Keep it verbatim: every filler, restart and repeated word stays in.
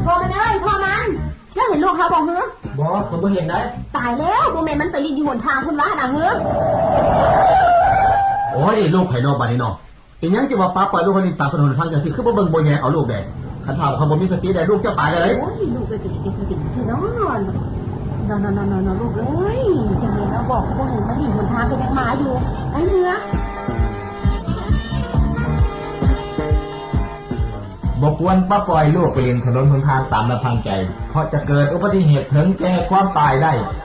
พ่อมันเอ้ยพ่อมันแล้วเห็นลูกเขาบอกเฮ้อบอกผมไม่เห็นได้ตายแล้วโบแมนมันไปรีดอยู่บนทางคุณว่าดังเฮ้อโอ้ยลูกไผ่นอกบ้านนี่เนาะอีหยังจะว่าป้าปล่อยลูกคนนี้ตามถนนทางอย่างที่คือบ่เบิ่งบ่แยเอาลูกแดงคันถามเขาบ่มีสติได้ลูกจะตายได้เลยโอ้ยลูกไปติดติดติดติดนอนนอนนอนนอนนอนลูกเอ้ยจังเลยเราบอกพวกนี้มันรีดบนทางก็ยังมาอยู่ไอ้เนื้อบอกควรป้าปล่อยลูกไปเล่นถนนหนทางตามลำพังใจเพราะจะเกิดอุบัติเหตุถึงแก่ความตายได้